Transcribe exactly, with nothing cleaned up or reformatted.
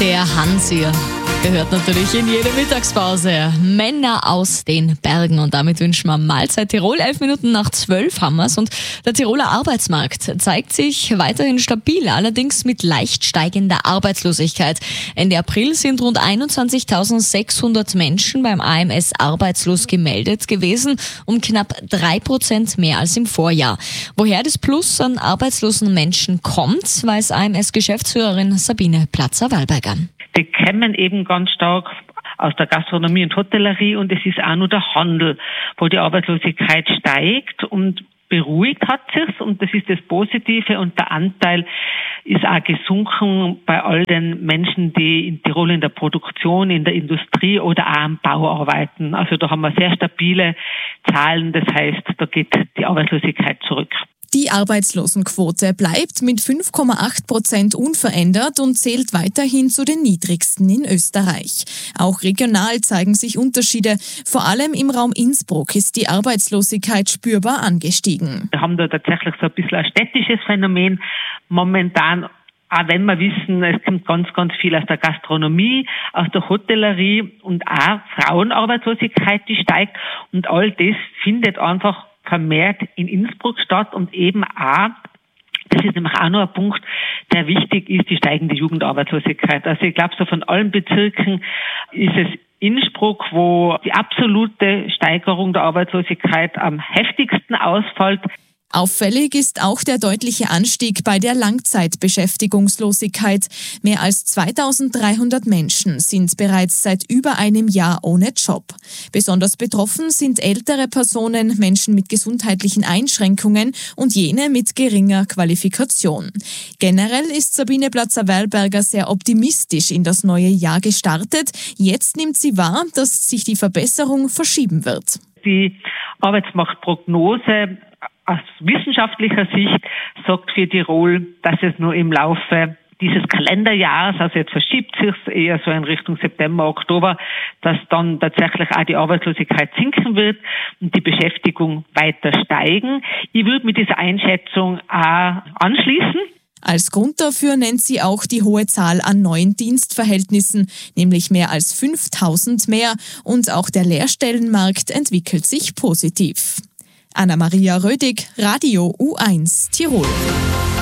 Der Hansi gehört natürlich in jede Mittagspause. Männer aus den Bergen. Und damit wünschen wir Mahlzeit Tirol. Elf Minuten nach zwölf haben wir's. Und der Tiroler Arbeitsmarkt zeigt sich weiterhin stabil, allerdings mit leicht steigender Arbeitslosigkeit. Ende April sind rund einundzwanzigtausendsechshundert Menschen beim A M S arbeitslos gemeldet gewesen, um knapp drei Prozent mehr als im Vorjahr. Woher das Plus an arbeitslosen Menschen kommt, weiß A M S-Geschäftsführerin Sabine Platzer-Wallberger. Die kommen eben ganz stark aus der Gastronomie und Hotellerie, und es ist auch nur der Handel, wo die Arbeitslosigkeit steigt, und beruhigt hat sich's, und das ist das Positive, und der Anteil ist auch gesunken bei all den Menschen, die in Tirol in der Produktion, in der Industrie oder auch am Bau arbeiten. Also da haben wir sehr stabile Zahlen, das heißt, da geht die Arbeitslosigkeit zurück. Die Arbeitslosenquote bleibt mit fünf Komma acht Prozent unverändert und zählt weiterhin zu den niedrigsten in Österreich. Auch regional zeigen sich Unterschiede. Vor allem im Raum Innsbruck ist die Arbeitslosigkeit spürbar angestiegen. Wir haben da tatsächlich so ein bisschen ein städtisches Phänomen momentan. Auch wenn wir wissen, es kommt ganz, ganz viel aus der Gastronomie, aus der Hotellerie und auch Frauenarbeitslosigkeit, die steigt. Und all das findet einfach vermehrt in Innsbruck statt, und eben auch, das ist nämlich auch noch ein Punkt, der wichtig ist, die steigende Jugendarbeitslosigkeit. Also ich glaube, so von allen Bezirken ist es Innsbruck, wo die absolute Steigerung der Arbeitslosigkeit am heftigsten ausfällt. Auffällig ist auch der deutliche Anstieg bei der Langzeitbeschäftigungslosigkeit. Mehr als zweitausenddreihundert Menschen sind bereits seit über einem Jahr ohne Job. Besonders betroffen sind ältere Personen, Menschen mit gesundheitlichen Einschränkungen und jene mit geringer Qualifikation. Generell ist Sabine Platzer-Wallberger sehr optimistisch in das neue Jahr gestartet. Jetzt nimmt sie wahr, dass sich die Verbesserung verschieben wird. Die Arbeitsmarktprognose aus wissenschaftlicher Sicht sagt für Tirol, dass es nur im Laufe dieses Kalenderjahres, also jetzt verschiebt sich es eher so in Richtung September, Oktober, dass dann tatsächlich auch die Arbeitslosigkeit sinken wird und die Beschäftigung weiter steigen. Ich würde mit dieser Einschätzung auch anschließen. Als Grund dafür nennt sie auch die hohe Zahl an neuen Dienstverhältnissen, nämlich mehr als fünftausend mehr, und auch der Lehrstellenmarkt entwickelt sich positiv. Anna-Maria Rödig, Radio U eins Tirol.